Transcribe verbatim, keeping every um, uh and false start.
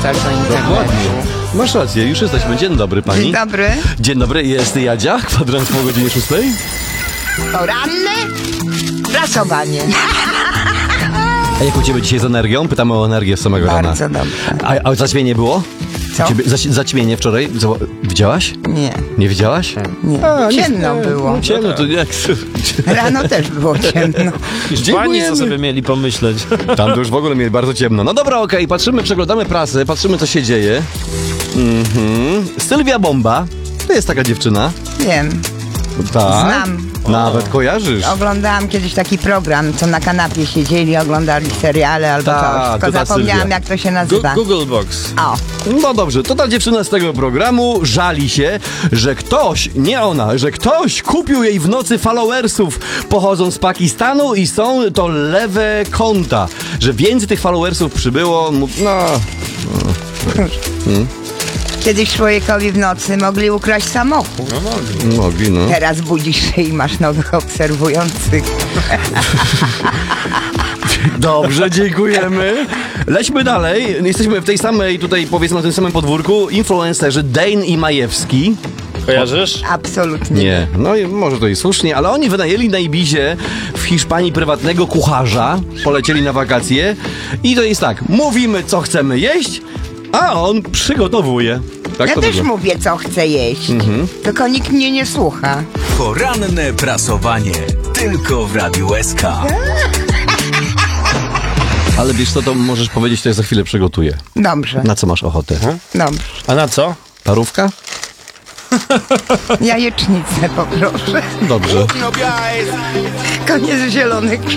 wrzucasz do internetu. Dokładnie. Masz rację, już jesteśmy. Dzień dobry, pani. Dzień dobry. Dzień dobry, jest Jadzia, kwadrans po godzinie szóstej. Poranne prasowanie. A jak u ciebie dzisiaj z energią? Pytamy o energię z samego rana. Bardzo dobrze. A, a zaćmienie było? Co? Ciebie, za, zaćmienie wczoraj? Co, widziałaś? Nie, Nie widziałaś? nie. A, nie- Ciemno było. No, ciemno, to jak... Rano też było ciemno. Pani co sobie mieli pomyśleć? Tam to już w ogóle mieli bardzo ciemno. No dobra, okej, patrzymy, przeglądamy prasę, patrzymy co się dzieje. Mhm. Sylwia Bomba, to jest taka dziewczyna. Wiem, Tak. znam. Nawet kojarzysz. Oglądałam kiedyś taki program, co na kanapie siedzieli, oglądali seriale albo Ta, coś. to Tylko ta zapomniałam, Sylwia. jak to się Gu- nazywa. Google Box. O, No dobrze, to ta dziewczyna z tego programu żali się, że ktoś, nie ona, że ktoś kupił jej w nocy followersów, pochodzą z Pakistanu i są to lewe konta. Że więcej tych followersów przybyło, no... kiedyś człowiekowi w nocy mogli ukraść samochód. No mogli. Mogli, no. Teraz budzisz się i masz nowych obserwujących. Dobrze, dziękujemy. Lećmy dalej. Jesteśmy w tej samej, tutaj powiedzmy na tym samym podwórku. Influencerzy Dane i Majewski. Kojarzysz? Absolutnie. Nie, no i może to i słusznie, ale oni wynajęli na Ibizie w Hiszpanii prywatnego kucharza, polecieli na wakacje i to jest tak, mówimy co chcemy jeść, a on przygotowuje. Tak Ja to też wygląda. mówię, co chcę jeść. Mhm. Tylko nikt mnie nie słucha. Poranne prasowanie. Tylko w Radiu S K. Ale wiesz co, to możesz powiedzieć, to ja za chwilę przygotuję. Dobrze, Na co masz ochotę? dobrze. A na co? Parówka? Jajecznicę poproszę. Dobrze. Koniec zielonych